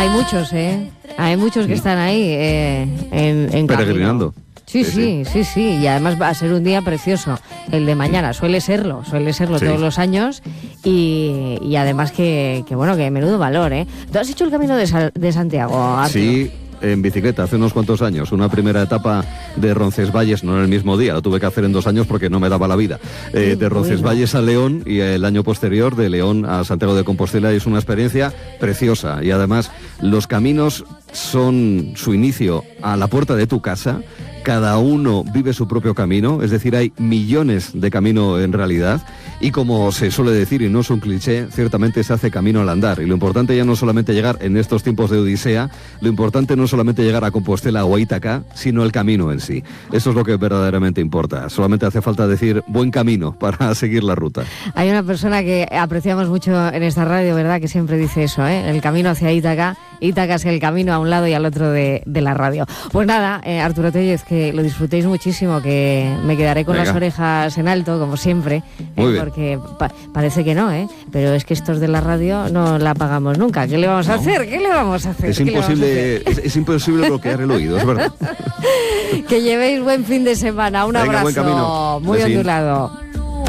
Hay muchos, hay muchos que están ahí en peregrinando. Sí. Y además va a ser un día precioso el de mañana. Suele serlo sí. Todos los años y además que bueno, que menudo valor, ¿Tú has hecho el camino de Santiago, Arturo? Sí, en bicicleta hace unos cuantos años. Una primera etapa de Roncesvalles, no en el mismo día, lo tuve que hacer en 2 años porque no me daba la vida. De Roncesvalles a León y el año posterior de León a Santiago de Compostela. Es una experiencia preciosa y además los caminos son su inicio a la puerta de tu casa. Cada uno vive su propio camino, es decir, hay millones de caminos en realidad, y como se suele decir, y no es un cliché, ciertamente se hace camino al andar, y lo importante ya no es solamente llegar en estos tiempos de odisea, lo importante no es solamente llegar a Compostela o a Ítaca, sino el camino en sí. Eso es lo que verdaderamente importa, solamente hace falta decir buen camino para seguir la ruta. Hay una persona que apreciamos mucho en esta radio, ¿verdad?, que siempre dice eso, el camino hacia Ítaca es el camino a un lado y al otro de la radio. Pues nada, Arturo Tellez, que lo disfrutéis muchísimo, que me quedaré con las orejas en alto, como siempre, porque parece que no, pero es que estos de la radio no la apagamos nunca. ¿Qué le vamos a hacer? Es imposible bloquear el oído, es verdad. Que llevéis buen fin de semana. Un abrazo buen camino. muy ondulado.